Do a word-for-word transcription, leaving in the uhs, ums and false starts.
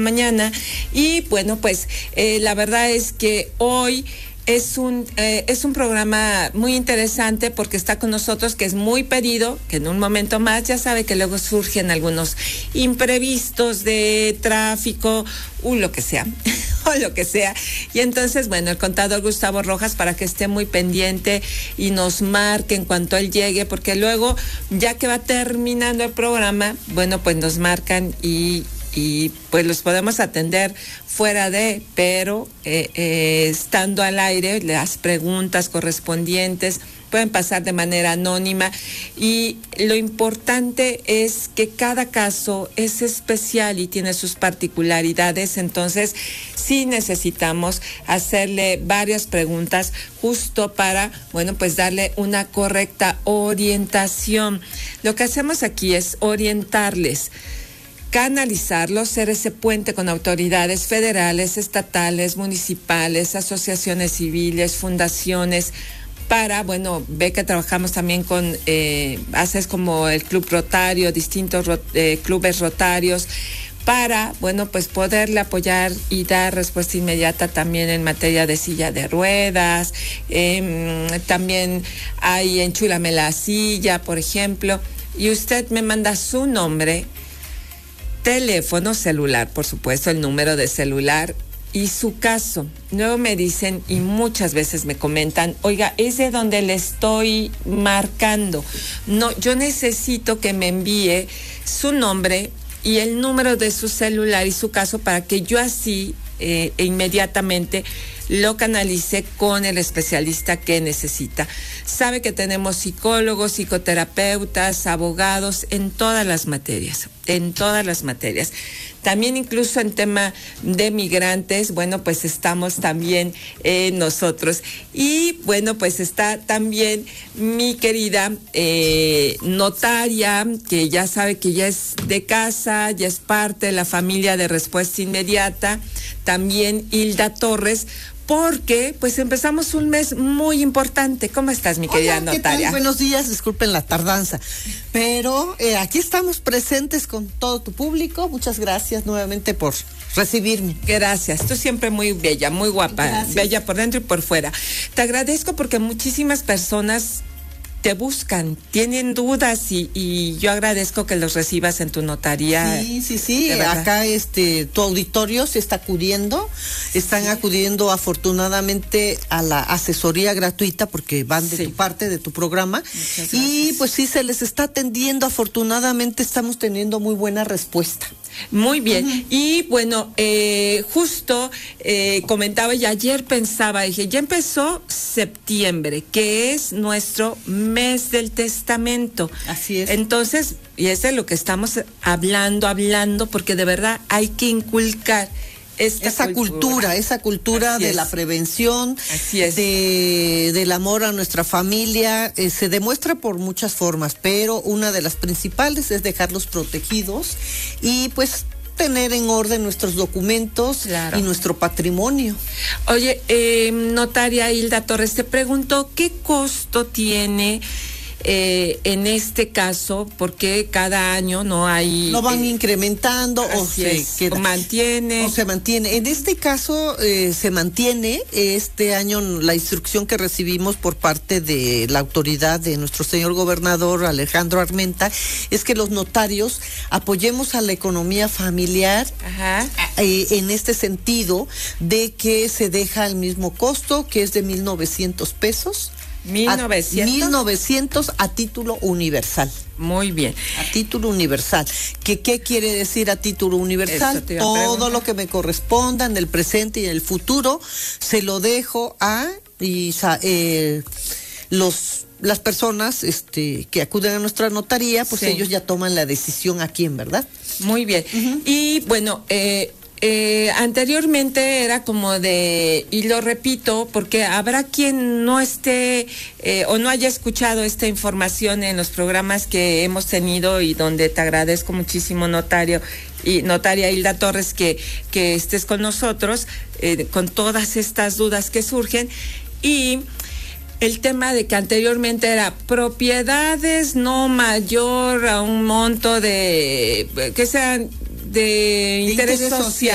mañana. Y bueno, pues eh, la verdad es que hoy Es un, eh, es un programa muy interesante porque está con nosotros, que es muy pedido, que en un momento más ya sabe que luego surgen algunos imprevistos de tráfico, o lo que sea, o lo que sea. Y entonces, bueno, el contador Gustavo Rojas, para que esté muy pendiente y nos marque en cuanto él llegue, porque luego, ya que va terminando el programa, bueno, pues nos marcan y... y pues los podemos atender fuera de, pero eh, eh, estando al aire, las preguntas correspondientes pueden pasar de manera anónima, y lo importante es que cada caso es especial y tiene sus particularidades. Entonces sí necesitamos hacerle varias preguntas justo para, bueno, pues darle una correcta orientación. Lo que hacemos aquí es orientarles, canalizarlos, ser ese puente con autoridades federales, estatales, municipales, asociaciones civiles, fundaciones, para, bueno, ve que trabajamos también con, eh, haces como el Club Rotario, distintos eh, clubes rotarios, para, bueno, pues poderle apoyar y dar respuesta inmediata también en materia de silla de ruedas. Eh, también hay Enchúlame la silla, por ejemplo, y usted me manda su nombre, teléfono celular, por supuesto, el número de celular y su caso. Luego me dicen, y muchas veces me comentan, oiga, es de donde le estoy marcando. No, yo necesito que me envíe su nombre y el número de su celular y su caso, para que yo así eh, inmediatamente lo canalice con el especialista que necesita. Sabe que tenemos psicólogos, psicoterapeutas, abogados en todas las materias, en todas las materias. También incluso en tema de migrantes, bueno, pues estamos también eh, nosotros. Y bueno, pues está también mi querida eh, notaria, que ya sabe que ya es de casa, ya es parte de la familia de Respuesta Inmediata, también Hilda Torres, porque pues empezamos un mes muy importante. ¿Cómo estás, mi querida Hola, ¿qué notaria? tal? Buenos días, disculpen la tardanza, pero eh, aquí estamos presentes con todo tu público. Muchas gracias nuevamente por recibirme. Gracias, tú siempre muy bella, muy guapa, Gracias. Bella por dentro y por fuera. Te agradezco porque muchísimas personas te buscan, tienen dudas, y, y yo agradezco que los recibas en tu notaría. Sí, sí, sí, acá este tu auditorio se está acudiendo, están sí. acudiendo afortunadamente a la asesoría gratuita, porque van de sí. tu parte, de tu programa, y pues sí se les está atendiendo. Afortunadamente estamos teniendo muy buena respuesta. Muy bien. Uh-huh. Y bueno, eh, justo eh, comentaba y ayer pensaba, dije, ya empezó septiembre, que es nuestro mes del testamento. Así es. Entonces, y eso es lo que estamos hablando, hablando, porque de verdad hay que inculcar Esta esa cultura, cultura esa cultura Así de es. la prevención, Así es. de del amor a nuestra familia, eh, se demuestra por muchas formas, pero una de las principales es dejarlos protegidos y pues tener en orden nuestros documentos, claro, y nuestro patrimonio. Oye, eh, notaria Hilda Torres, te pregunto, ¿qué costo tiene Eh, en este caso, porque cada año no hay... No van eh, incrementando o se es, queda, o mantiene. O se mantiene. En este caso eh, se mantiene. Este año la instrucción que recibimos por parte de la autoridad de nuestro señor gobernador Alejandro Armenta es que los notarios apoyemos a la economía familiar. Ajá. Eh, en este sentido de que se deja el mismo costo, que es de mil novecientos pesos. mil novecientos. mil novecientos a título universal. Muy bien. A título universal. ¿Qué, qué quiere decir a título universal? Todo lo que me corresponda en el presente y en el futuro se lo dejo a y, eh, los las personas este que acuden a nuestra notaría, pues sí, ellos ya toman la decisión a quién, ¿verdad? Muy bien. Uh-huh. Y bueno, eh Eh, anteriormente era como de, y lo repito porque habrá quien no esté eh, o no haya escuchado esta información en los programas que hemos tenido, y donde te agradezco muchísimo, notario y notaria Hilda Torres, que, que estés con nosotros eh, con todas estas dudas que surgen. Y el tema de que anteriormente era propiedades no mayor a un monto de, que sean de, de interés, interés social.